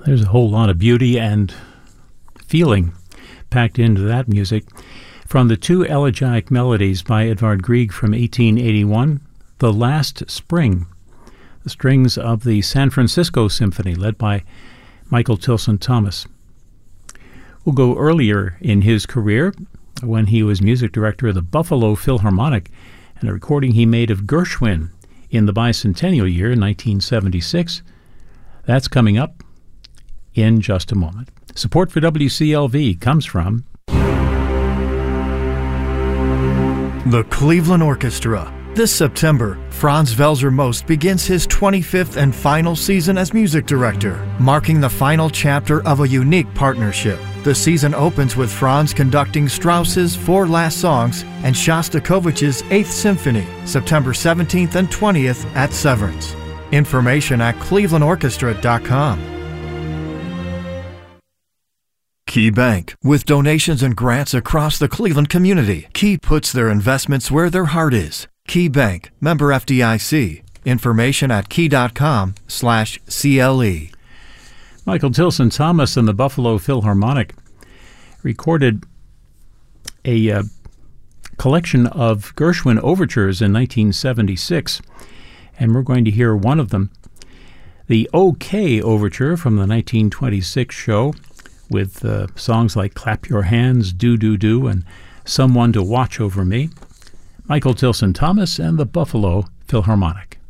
There's a whole lot of beauty and feeling packed into that music. From the two elegiac melodies by Edvard Grieg from 1881, The Last Spring, the strings of the San Francisco Symphony, led by Michael Tilson Thomas. We'll go earlier in his career when he was music director of the Buffalo Philharmonic, and a recording he made of Gershwin in the bicentennial year, 1976. That's coming up in just a moment. Support for WCLV comes from the Cleveland Orchestra. This September, Franz Welser Most begins his 25th and final season as music director, marking the final chapter of a unique partnership. The season opens with Franz conducting Strauss's Four Last Songs and Shostakovich's 8th Symphony, September 17th and 20th at Severance. Information at clevelandorchestra.com. Key Bank. With donations and grants across the Cleveland community, Key puts their investments where their heart is. Key Bank, member FDIC. Information at key.com/CLE. Michael Tilson Thomas and the Buffalo Philharmonic recorded a collection of Gershwin overtures in 1976, and we're going to hear one of them, the OK Overture from the 1926 show, with songs like Clap Your Hands, Do Do Do, and Someone to Watch Over Me. Michael Tilson Thomas and the Buffalo Philharmonic.